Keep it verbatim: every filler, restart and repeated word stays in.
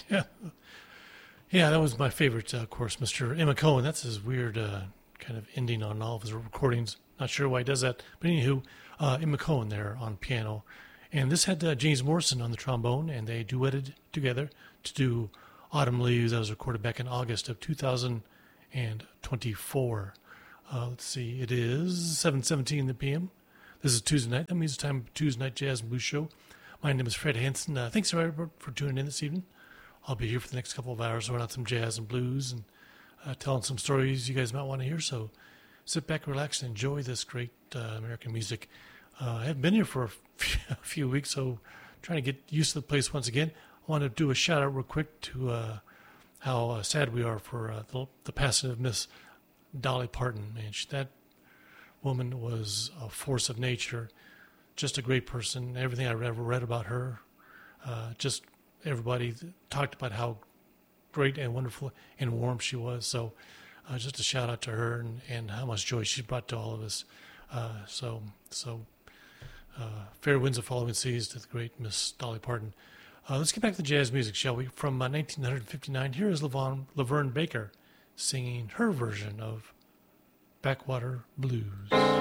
Yeah, yeah, that was my favorite, uh, of course, Mister Emma Cohen. That's his weird uh, kind of ending on all of his recordings. Not sure why he does that, but anywho, uh, Emma Cohen there on piano, and this had uh, James Morrison on the trombone, and they duetted together to do "Autumn Leaves." That was recorded back in August of two thousand twenty-four. Uh, let's see, it is seven seventeen p m. This is Tuesday night. That means it's time for Tuesday Night Jazz and Blues Show. My name is Fred Hansen. Uh, thanks, everybody, for tuning in this evening. I'll be here for the next couple of hours, throwing out some jazz and blues and uh, telling some stories you guys might want to hear. So sit back, relax, and enjoy this great uh, American music. Uh, I haven't been here for a few, a few weeks, so trying to get used to the place once again. I want to do a shout out real quick to uh, how uh, sad we are for uh, the, the passing of Miss Dolly Parton. Man, she, that woman was a force of nature, just a great person. Everything I ever read about her, uh, just everybody talked about how great and wonderful and warm she was. So uh, just a shout out to her and, and how much joy she brought to all of us. Uh, so so uh, fair winds of following seas to the great Miss Dolly Parton. Uh, let's get back to jazz music, shall we? From uh, nineteen fifty-nine, here is Lavon, Laverne Baker singing her version of Backwater Blues.